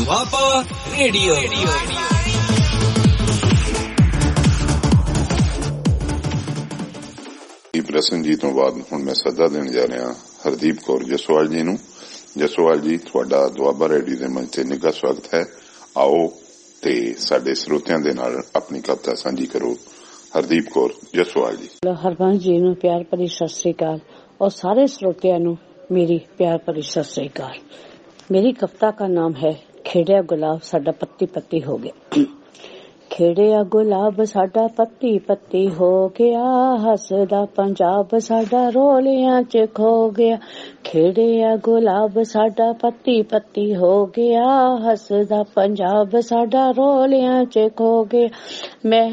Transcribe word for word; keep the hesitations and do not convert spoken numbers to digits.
Doaba radio. ਪ੍ਰਸੰਨ ਜੀ ਤੋਂ ਬਾਅਦ ਹੁਣ ਮੈਂ ਸੱਦਾ ਦੇਣ ਜਾ ਰਿਹਾ ਹਰਦੀਪ ਕੌਰ ਜਸਵਾਲ ਜੀ ਨੂੰ। ਜਸਵਾਲ ਜੀ, ਤੁਹਾਡਾ ਦੁਆਬਾ ਰੇਡੀਓ ਦੇ ਮੰਚ ਤੇ ਨਿੱਘਾ ਸਵਾਗਤ ਹੈ। ਆਓ ਤੇ ਸਾਡੇ ਸਰੋਤਿਆਂ ਦੇ ਨਾਲ ਆਪਣੀ ਕਵਿਤਾ ਸਾਂਝੀ ਕਰੋ। ਹਰਦੀਪ ਕੌਰ ਜਸਵਾਲ ਜੀ। ਹਰਬੰਸ ਜੀ ਨੂੰ ਪਿਆਰ ਭਰੀ ਸਤਿ ਸ੍ਰੀ ਅਕਾਲ और सारे श्रोतियों ਨੂੰ मेरी प्यार भरी सत श्री अकाल। मेरी कविता का नाम है खेड़िया गुलाब साडा पत्ती पत्ती हो गया। खेड़िया गुलाब साडा पत्ती पत्ती हो गया, हसदा पंजाब साडा रोलियां च खो गया। खेड़िया गुलाब साडा पत्ती पत्ती हो गया, हसदा पंजाब साडा रोलियां च खो गया। मैं